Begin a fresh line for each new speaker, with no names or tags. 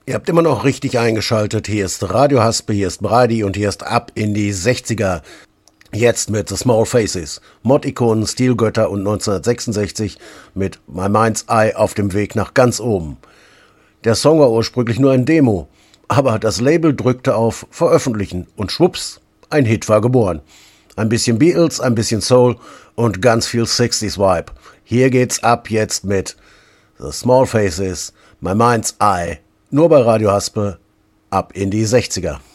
Ihr habt immer noch richtig eingeschaltet. Hier ist Radio Haspe, hier ist Brady und hier ist Ab in die 60er. Jetzt mit The Small Faces, Mod-Ikonen, Stilgötter und 1966 mit My Mind's Eye auf dem Weg nach ganz oben. Der Song war ursprünglich nur ein Demo, aber das Label drückte auf Veröffentlichen und schwupps, ein Hit war geboren. Ein bisschen Beatles, ein bisschen Soul und ganz viel 60s Vibe. Hier geht's ab jetzt mit The Small Faces, My Mind's Eye, nur bei Radio Haspe, ab in die 60er.